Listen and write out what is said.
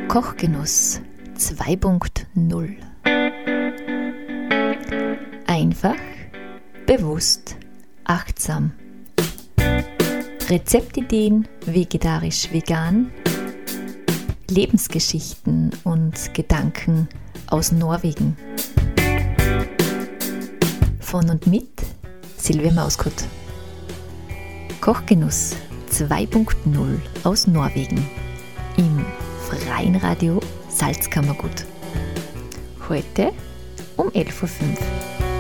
Kochgenuss 2.0. Einfach, bewusst, achtsam. Rezeptideen vegetarisch-vegan, Lebensgeschichten und Gedanken aus Norwegen. Von und mit Silvia Mauskott. Kochgenuss 2.0 aus Norwegen im Freien Radio Salzkammergut. Heute um 11.05 Uhr.